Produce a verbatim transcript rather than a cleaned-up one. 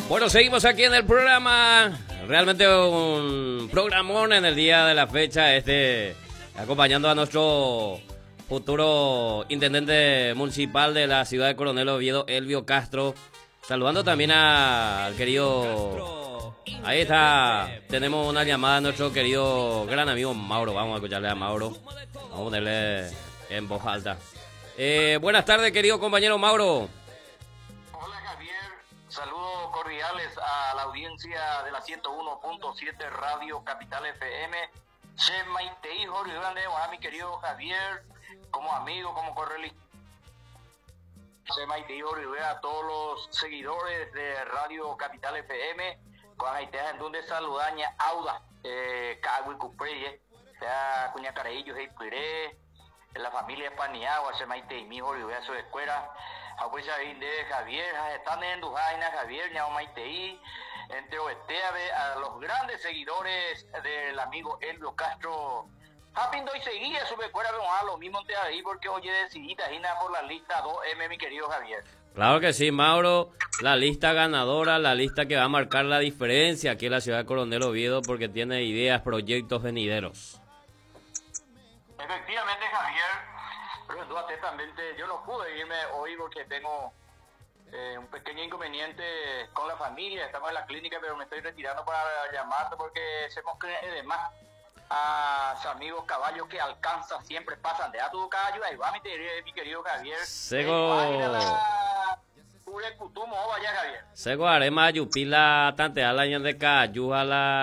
Bueno, seguimos aquí en el programa. Realmente un programón en el día de la fecha, este, acompañando a nuestro futuro intendente municipal de la ciudad de Coronel Oviedo, Elvio Castro. Saludando también al querido... Ahí está, tenemos una llamada a nuestro querido gran amigo Mauro. Vamos a escucharle a Mauro. Vamos a ponerle en voz alta. Eh, buenas tardes, querido compañero Mauro. Hola Javier, saludos cordiales a la audiencia de la ciento uno punto siete Radio Capital F M. Che Maitei Jorge Grande, mi querido Javier, como amigo, como correalista. Che Maitei Jorge, a todos los seguidores de Radio Capital F M. Con Haití, en donde saludaña Auda, eh, Cagui Cupreye, sea Cuñacareillo, Heipiré, la familia Espaniagua, Che Maitei mi Jorge, a su escuela. Apuesa de Javier, están en Dujaina, Javier, Ñao Maitei, entre Oesteave, a los grandes seguidores del amigo Elvio Castro. Hapindo y seguía su escuela, a lo mismo te ahí, porque oye, decidita, Gina, por la lista dos M, mi querido Javier. Claro que sí, Mauro, la lista ganadora, la lista que va a marcar la diferencia aquí en la ciudad de Coronel Oviedo, porque tiene ideas, proyectos venideros. Efectivamente, Javier, pero atentamente, yo no pude irme hoy porque tengo eh, un pequeño inconveniente con la familia, estamos en la clínica, pero me estoy retirando para llamarte porque se nos cree de más a sus amigos caballos que alcanzan, siempre pasan de a tu caballo, ahí va mi, mi querido Javier. Sego... Sego arema yupila tante ala de cayu a la